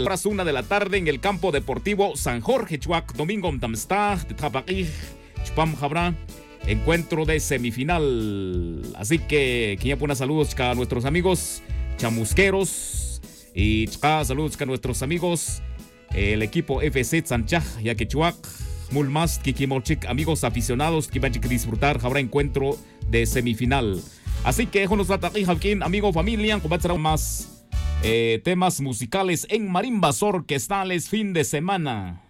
las 1 de la tarde en el campo deportivo San Jorge Chuac, Domingo Tamstag, de Tapaquí, Chupam Jabra, encuentro de semifinal. Así que ya pone saludos a nuestros amigos chamusqueros y saludos a nuestros amigos el equipo FC Sanchaj, Yaquechuac, Mulmas, Kikimolchik, amigos aficionados que van a disfrutar habrá encuentro de semifinal. Así que nos amigo familia, comenzarán más temas musicales en marimbas orquestales fin de semana.